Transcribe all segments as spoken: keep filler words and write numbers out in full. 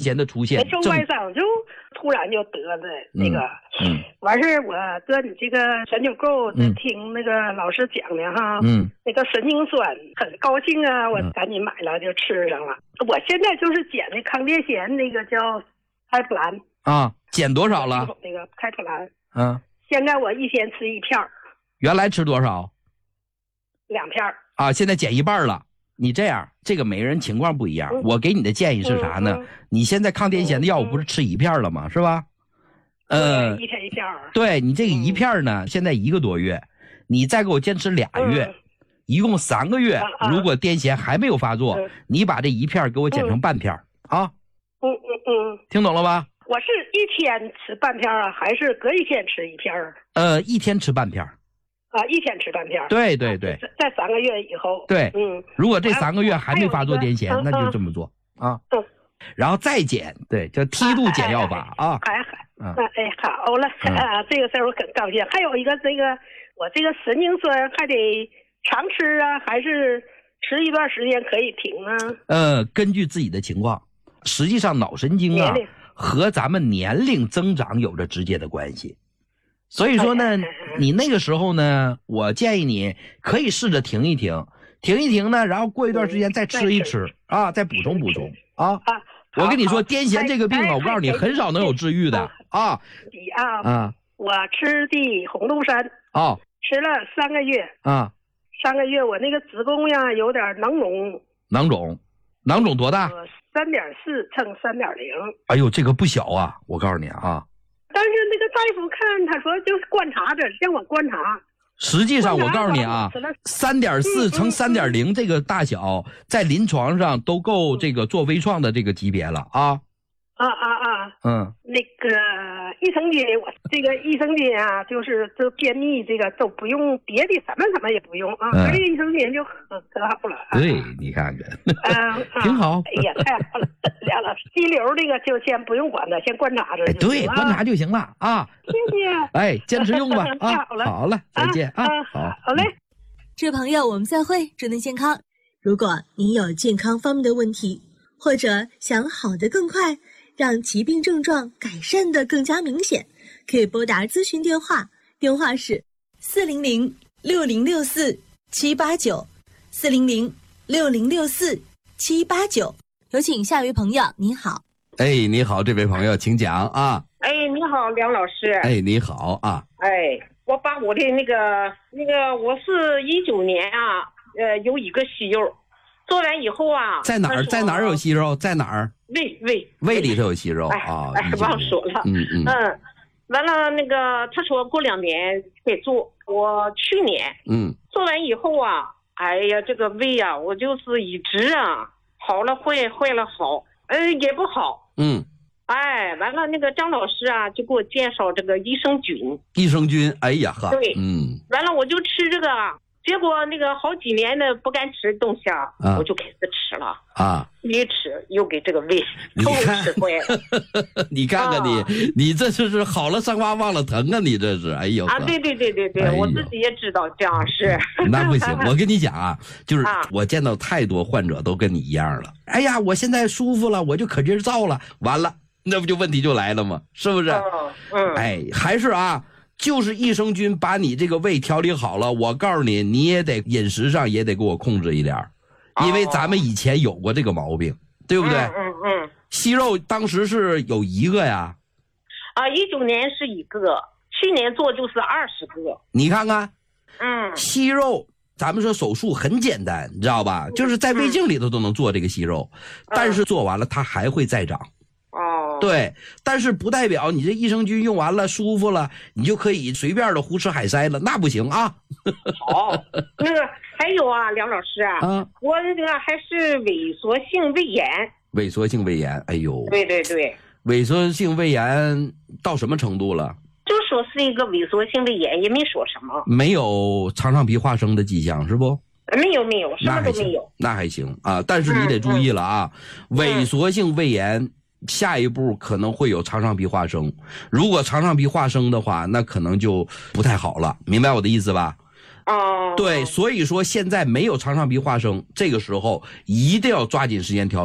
痫的出现， 周外伤就突然就得的那个， 嗯， 完事我搁你这个神经沟在听那个老师讲的哈，嗯，那个神经酸很高兴啊，我赶紧买了就吃上了。我现在就是减的康列贤那个叫开普兰啊，减多少了？ 那个开普兰， 嗯， 现在我一天吃一片， 原来吃多少？ 两片啊，现在减一半了。你这样，这个每个人情况不一样。嗯、我给你的建议是啥呢？嗯嗯、你现在抗癫痫的药物不是吃一片了吗？嗯、是吧？ 呃，一天一片。 对，你这个一片呢，嗯、现在一个多月，你再给我坚持俩月，嗯、一共三个月。啊、如果癫痫还没有发作，嗯、你把这一片给我减成半片、嗯、啊。 嗯嗯嗯， 听懂了吧？ 我是一天吃半片啊，还是隔一天吃一片？ 呃，一天吃半片。 啊，一天吃半片。 对对对， 在三个月以后。 对，嗯，如果这三个月还没发作癫痫，那就这么做啊。嗯，然后再减，对，叫梯度减药法啊。 还还，哎，好了，啊，这个事儿我很高兴。还有一个，这个我这个神经酸还得常吃啊，还是吃一段时间可以停啊？ 呃，根据自己的情况，实际上脑神经啊和咱们年龄增长有着直接的关系。所以说呢，你那个时候呢，我建议你可以试着停一停，停一停呢，然后过一段时间再吃一吃啊，再补充补充啊。我跟你说，癫痫这个病啊，我告诉你，很少能有治愈的啊。 啊啊！我吃的红豆杉啊， 吃了三个月啊，三个月我那个子宫呀有点囊肿。 囊肿，囊肿多大？ 三点四乘三点零。 哎呦，这个不小啊！我告诉你啊。 但是那个大夫看他说就是观察着，让我观察。 实际上我告诉你啊，三点四乘三点零这个大小，在临床上都够这个做微创的这个级别了啊。 啊啊啊！ 嗯， 那个益生菌，我这个益生菌啊，就是就便秘这个都不用别的，什么什么也不用啊，这、嗯、益生菌就可可好了。 对，你看看， 嗯， 挺好。 哎呀，太好了，梁老师，肌瘤这个就先不用管它，先观察着。 哎，对，观察就行了啊。 谢谢。 哎，坚持用吧啊。 好了， 好了，再见啊。 啊好，好嘞。 这朋友，我们再会，祝您健康。如果您有健康方面的问题，或者想好得更快，让疾病症状改善的更加明显，可以拨打咨询电话，电话是四零零六零六四七八九，四零零六零六四七八九。有请下一位朋友，你好。 哎，你好，这位朋友，请讲啊。 哎，你好，梁老师。 哎，你好啊。 哎，我把我的那个那个，我是一九年啊，呃，有一个息肉，做完以后啊， 在哪儿？在哪儿有息肉？在哪儿？ 胃胃胃里头有息肉啊！ 哎，忘说了。 嗯嗯嗯，完了那个他说过两年再做，我去年嗯做完以后啊，哎呀，这个胃啊，我就是一直啊，好了坏，坏了好，呃也不好。 嗯， 哎，完了那个张老师啊，就给我介绍这个益生菌。 益生菌，哎呀呵， 对， 嗯， 完了我就吃这个。结果那个好几年的不敢吃的东西啊，啊我就开始吃了啊，一吃又给这个胃都吃坏了。 你看看你，啊、你这是好了伤疤忘了疼啊！你这是，哎呦啊，对对对对对，哎、我自己也知道这样是。 那不行，我跟你讲啊，就是我见到太多患者都跟你一样了。哎呀，我现在舒服了，我就可劲造了，完了，那不就问题就来了吗？是不是？ 嗯，嗯哎，还是啊。就是益生菌把你这个胃调理好了，我告诉你，你也得饮食上也得给我控制一点，因为咱们以前有过这个毛病，对不对？ 嗯嗯嗯。 息肉当时是有一个呀。 啊，一九年是一个，去年做就是二十个。 你看看， 嗯， 息肉，咱们说手术很简单，你知道吧？就是在胃镜里头都能做这个息肉，嗯、但是做完了它还会再长。 哦， 对，但是不代表你这益生菌用完了舒服了，你就可以随便的胡吃海塞了，那不行啊。 好，那个还有啊，梁老师啊，啊我这个还是萎缩性胃炎。 萎缩性胃炎，哎呦， 对对对， 萎缩性胃炎到什么程度了？ 就说是一个萎缩性胃炎，也没说什么。 没有肠上皮化生的迹象是不？ 没有没有，什么都没有。 那还行啊，但是你得注意了啊，嗯嗯、萎缩性胃炎。下一步可能会有肠上皮化生，如果肠上皮化生的话，那可能就不太好了，明白我的意思吧？ 哦， 对，所以说现在没有肠上皮化生，这个时候一定要抓紧时间调理，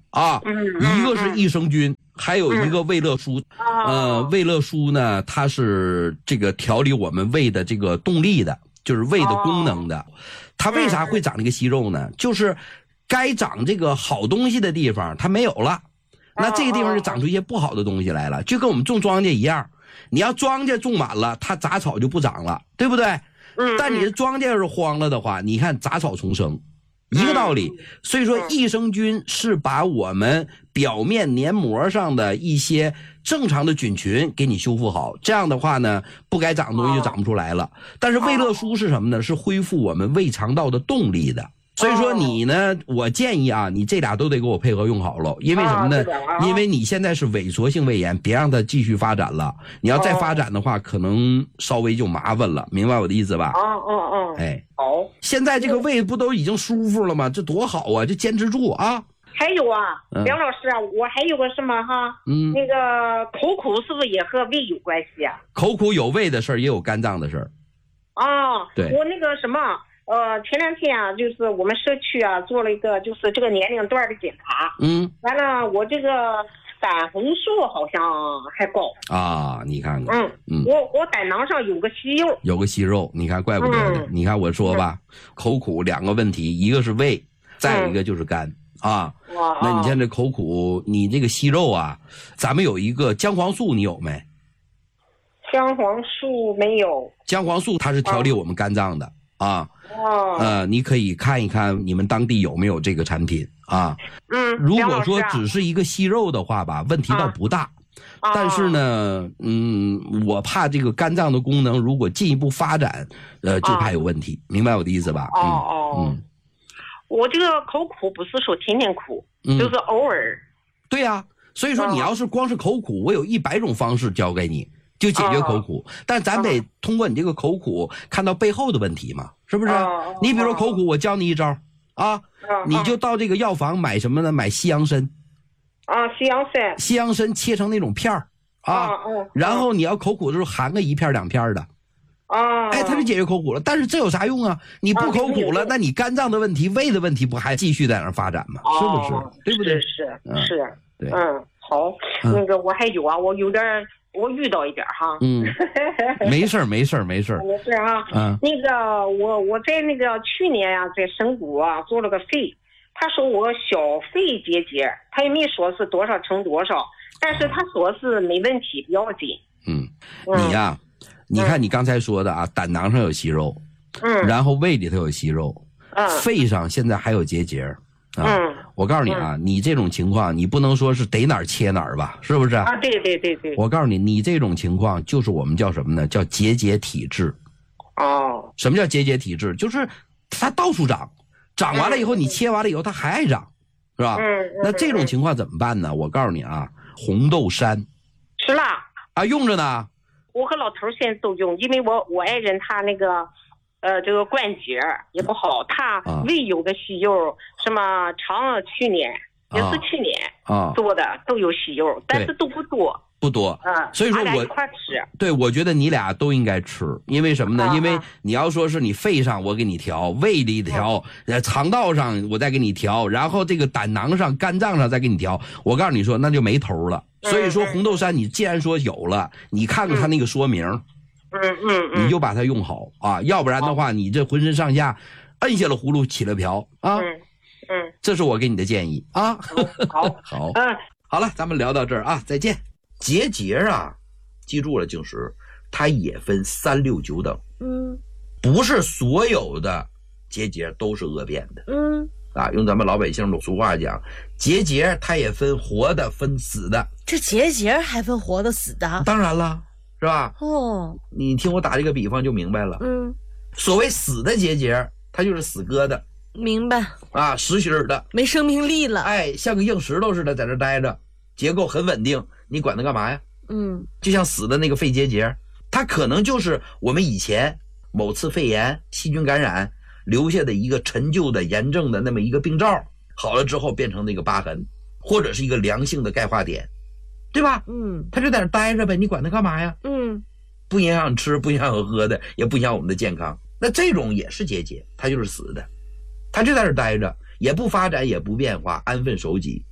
啊， 嗯， 一个是益生菌，还有一个胃乐舒。呃，胃乐舒呢，它是这个调理我们胃的这个动力的，就是胃的功能的。它为啥会长这个息肉呢？就是该长这个好东西的地方它没有了，那这个地方就长出一些不好的东西来了，就跟我们种庄稼一样，你要庄稼种满了，它杂草就不长了，对不对？ 嗯。 但你的庄稼要是荒了的话，你看杂草丛生，一个道理。所以说益生菌是把我们表面黏膜上的一些正常的菌群给你修复好，这样的话呢，不该长的东西就长不出来了。但是胃乐舒是什么呢？是恢复我们胃肠道的动力的。所以说你呢，我建议啊，你这俩都得给我配合用好了，因为什么呢？因为你现在是萎缩性胃炎，别让它继续发展了。你要再发展的话，可能稍微就麻烦了，明白我的意思吧？ 哦哦哦， 哎， 好。 现在这个胃不都已经舒服了吗？这多好啊！就坚持住啊！ 还有啊，梁老师啊，我还有个什么哈？嗯，那个口苦是不是也和胃有关系啊？ 口苦有胃的事儿，也有肝脏的事儿。 哦， 对， 我那个什么。呃，前两天啊，就是我们社区啊做了一个就是这个年龄段的检查， 嗯， 完了我这个胆红素好像还高啊，你看看， 嗯嗯，我我胆囊上有个息肉， 有个息肉，你看怪不得的，嗯、你看我说吧，嗯、口苦两个问题，一个是胃，再有一个就是肝、嗯、啊，那你现在口苦，你这个息肉啊，咱们有一个姜黄素，你有没？ 姜黄素没有， 姜黄素它是调理我们肝脏的。啊啊， 哦， 呃，你可以看一看你们当地有没有这个产品啊。 嗯， 如果说只是一个息肉的话吧，问题倒不大。啊、但是呢，嗯，我怕这个肝脏的功能如果进一步发展，呃，就怕有问题，啊、明白我的意思吧？ 哦哦，嗯，我这个口苦不是说天天苦，嗯、就是偶尔。 对呀、啊，所以说你要是光是口苦，我有一百种方式教给你。就解决口苦，但咱得通过你这个口苦看到背后的问题嘛，是不是？你比如说口苦，我教你一招啊，你就到这个药房买什么呢？买西洋参啊，西洋参， 西洋参切成那种片儿啊，然后你要口苦的时候含个一片两片的啊，哎，它就解决口苦了。但是这有啥用啊？你不口苦了，那你肝脏的问题、胃的问题不还继续在那儿发展吗？是不是？对不对？ 是是，对，嗯，好，那个我还有啊，我有点。我遇到一点哈， 嗯，没事儿，没事儿，没事儿， 没事啊。嗯，那个我我在那个去年啊，在神谷啊做了个肺，他说我小肺结节，他也没说是多少乘多少，但是他说是没问题，不要紧。嗯， 你呀、啊，嗯、你看你刚才说的啊，胆囊上有息肉，嗯，然后胃里头有息肉，嗯，肺上现在还有结节。啊、嗯，我告诉你啊，嗯、你这种情况，你不能说是逮哪儿切哪儿吧，是不是？ 啊，对对对对。 我告诉你，你这种情况就是我们叫什么呢？叫结节体质。 哦。 什么叫结节体质？就是它到处长，长完了以后，你切完了以后，它还爱长，是吧？嗯。那这种情况怎么办呢？我告诉你啊，红豆杉。 吃了。 啊，用着呢。 我和老头现在都用，因为我我爱人他那个。呃，这个关节也不好，他胃有个息肉，啊、什么肠去年也是去年啊做的，啊、都有息肉，但是都不多， 不多。嗯，所以说我一块吃。 对，我觉得你俩都应该吃，因为什么呢？啊、因为你要说是你肺上我给你调，胃里调，呃、嗯，肠道上我再给你调，然后这个胆囊上、肝脏上再给你调，我告诉你说那就没头了。嗯、所以说红豆杉，你既然说有了，你看看它那个说明。嗯嗯嗯嗯， 你就把它用好啊，要不然的话，你这浑身上下摁下了葫芦起了瓢啊。 嗯嗯， 这是我给你的建议啊。 好， 好， 嗯， 好了，咱们聊到这儿啊，再见。结节啊，记住了，静石，它也分三六九等。嗯，不是所有的结节都是恶变的。嗯，啊，用咱们老百姓的俗话讲，结节它也分活的，分死的。 这结节还分活的、死的？ 当然了。是吧？ 哦， 你听我打这个比方就明白了。 嗯， 所谓死的结节，它就是死疙瘩。 明白啊，实心的， 没生命力了。 哎，像个硬石头似的在这待着，结构很稳定，你管它干嘛呀？ 嗯， 就像死的那个肺结节，它可能就是我们以前某次肺炎细菌感染留下的一个陈旧的炎症的那么一个病灶，好了之后变成那个疤痕，或者是一个良性的钙化点。对吧？ 嗯， 他就在那待着呗，你管他干嘛呀？ 嗯， 不影响吃，不影响喝的，也不影响我们的健康。那这种也是结节，它就是死的，它就在那待着，也不发展，也不变化，安分守己。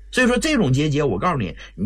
所以说这种结节，我告诉你，你